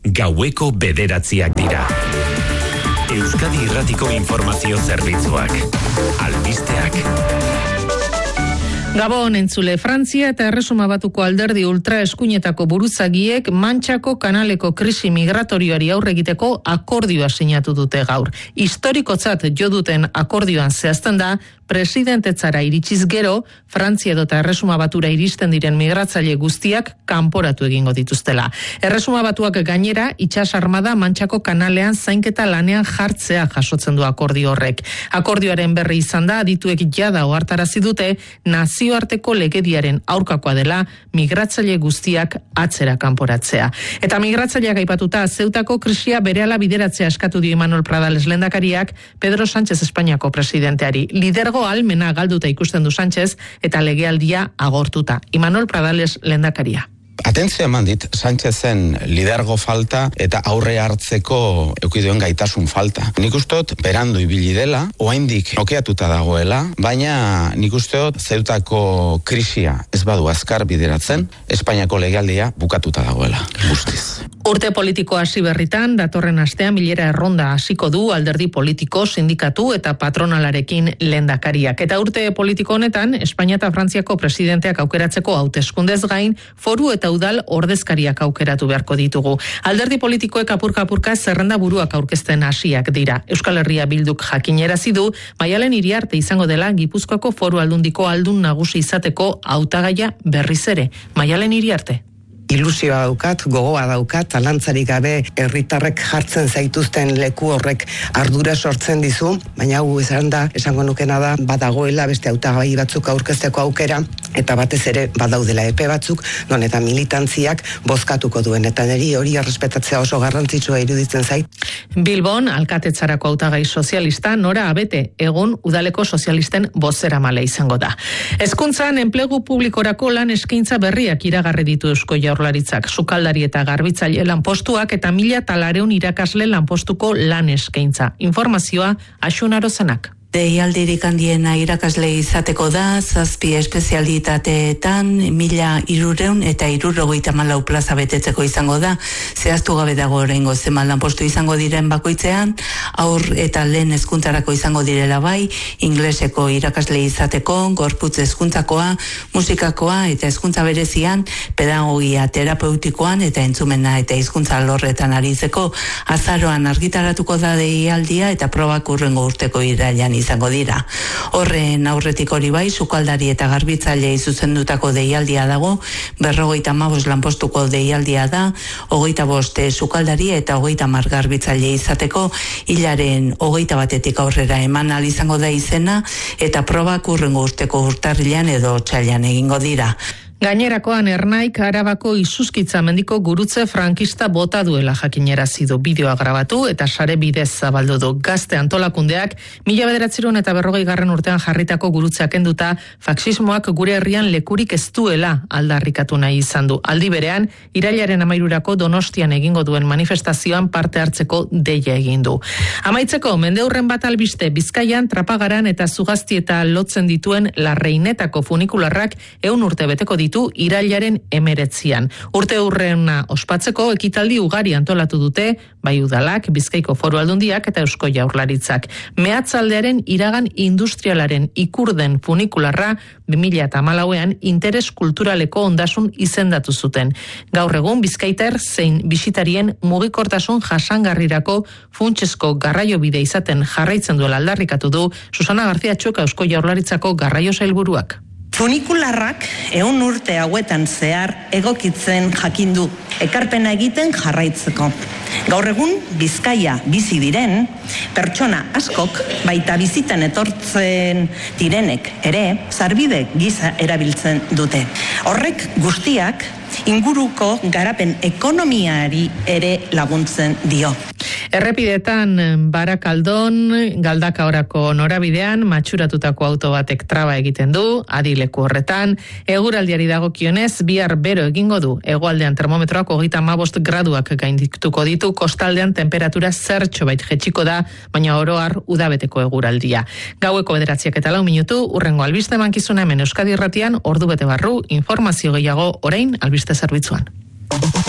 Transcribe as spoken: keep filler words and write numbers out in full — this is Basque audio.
gaueko bederatziak dira. Euskadi Irratiko Informazio Zerbitzuak. Albisteak. Gabon entzule, Frantzia eta Erresuma Batuko alderdi ultraeskuinetako buruzagiek Mantxako kanaleko krisi migratorioari aurre egiteko akordioa sinatu dute gaur. Historikotzat jo duten akordioan zehazten da, presidentetzara iritsiz gero, Frantzia eta Erresuma Batura iristen diren migratzaile guztiak kanporatu egingo dituztela. Erresuma Batuak gainera, itsas armada Mantxako kanalean zainketa lanean jartzea jasotzen du akordio horrek. Akordioaren berri izan da, adituek jada ohartarazi dute, nazioarteko legediaren aurkakoa dela migratzaile guztiak atzera kanporatzea. Eta migratzaileak aipatuta, Zeutako krisia berehala bideratzea eskatu dio Imanol Pradales lehendakariak Pedro Sánchez Espainiako presidenteari. Lidergo almena galduta ikusten du Sánchez eta legealdia agortuta. Imanol Pradales lehendakaria. Atentzio eman dit, Sánchezen lidergo falta eta aurre hartzeko eukiduen gaitasun falta. Nik usteot, berandu ibili dela, oraindik nokeatuta dagoela, baina nik usteot, Zeutako krisia ez badu azkar bideratzen, Espainiako legealdia bukatuta dagoela, guztiz. Urte politiko hasi berritan, datorren astean bilera erronda hasiko du alderdi politiko, sindikatu eta patronalarekin lehendakariak. Eta urte politiko honetan, Espainia eta Frantziako presidenteak aukeratzeko hauteskundez gain, foru eta udal ordezkariak aukeratu beharko ditugu. Alderdi politikoek apurka-apurka zerrenda buruak aurkezten hasiak dira. Euskal Herria Bilduk jakinerazi du, Maialen Iriarte izango dela Gipuzkoako Foru Aldundiko aldun nagusi izateko hautagaia berriz ere. Maialen Iriarte. Ilusioa daukat, gogoa daukat, zalantzarik gabe herritarrek jartzen zaituzten leku horrek ardura sortzen dizu, baina hau esan da, esango nukena da, badagoela beste hautagai batzuk aurkezteko aukera, eta batez ere badaudela epe batzuk, non eta militantziak bozkatuko duen, eta niri hori errespetatzea oso garrantzitsua iruditzen zait. Bilbon, alkatetzarako hautagai sozialista, Nora Abete, egun udaleko sozialisten bozeramale izango da. Hezkuntzan enplegu publikorako lan eskaintza berriak iragarri ditu Eusko Jaurlaritzak, sukaldari eta garbitzaile lanpostuak eta mila talareun irakasle lanpostuko lan eskaintza. Informazioa Axun Arozenak. Deialdirik handiena irakasle izateko da, zazpi espezialitateetan, mila irureun eta irurogeita malau plaza betetzeko izango da, zehaztu gabe dago oraingo zenbat lanpostu izango diren bakoitzean, aur eta lehen hezkuntzarako izango direla bai, ingleseko irakasle izateko, gorputz hezkuntzakoa, musikakoa eta hezkuntza berezian, pedagogia terapeutikoan eta entzumena eta hizkuntza alorretan aritzeko, azaroan argitaratuko da deialdia eta probak hurrengo urteko irailean izango dira. Horren aurretik hori bai, sukaldari eta garbitzailei zuzendutako deialdia dago, berrogeita hamabost lanpostuko deialdia da, hogeita bost sukaldari eta hogeita hamar garbitzaile izateko, hilaren hogeita batetik aurrera eman ahal izango da izena, eta probak hurrengo urteko urtarrilean edo otsailean egingo dira. Gainerakoan Ernaik Arabako Izuzkitza mendiko gurutze frankista bota duela jakinerazi du, bideoa grabatu eta sare bidez zabaldu du. Gazte antolakundeak mila bederatziehun eta berrogei garren urtean jarritako gurutzea kenduta faxismoak gure herrian lekurik ez duela aldarrikatu nahi izan du. Aldi berean, irailaren hamairurako Donostian egingo duen manifestazioan parte hartzeko deia egin du. Amaitzeko, mendeurren bat albiste, Bizkaian, Trapagaran eta Zugaztieta lotzen dituen Larreinetako funikularrak ehun urte beteko ditu irailaren emeretzian. Urte hurrena ospatzeko ekitaldi ugari antolatu dute, bai udalak, Bizkaiko Foru Aldundiak eta Eusko Jaurlaritzak. Meatzaldearen iragan industrialaren ikurden funikularra bi mila hamalauean interes kulturaleko ondasun izendatu zuten. Gaur egun Bizkaitar zein bisitarien mugikortasun jasangarrirako funtsezko garraiobide izaten jarraitzen duela aldarrikatu du Susana García Txoka Eusko Jaurlaritzako garraio sailburuak. Funikularrak ehun urte hauetan zehar egokitzen jakindu, ekarpena egiten jarraitzeko. Gaur egun Bizkaia bizi diren pertsona askok baita bizitan etortzen direnek ere sarbide gisa erabiltzen dute. Horrek guztiak inguruko garapen ekonomiari ere laguntzen dio. Errepidetan Barakaldon, Galdakaorako norabidean, matxuratutako auto batek traba egiten du, adileku horretan, eguraldiari dagokionez, bihar bero egingo du, hegoaldean termometroak hogeita hamabost graduak gaindituko ditu, kostaldean temperatura zertxo bait jetxiko da, baina oro har udabeteko eguraldia. Gaueko bederatziak eta lau minutu, urrengo albiste mankizuna hemen Euskadi Irratian, ordu bete barru, informazio gehiago orain albiste zerbitzuan.